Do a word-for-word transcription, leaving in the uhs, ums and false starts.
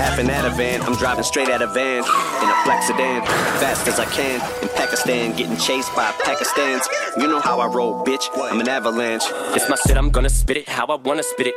half an Ativan. I'm driving straight out of van in a black sedan, fast as I can. In Pakistan, getting chased by Pakistans. You know how I roll, bitch. I'm an avalanche. It's my shit, I'm gonna spit it how I wanna spit it.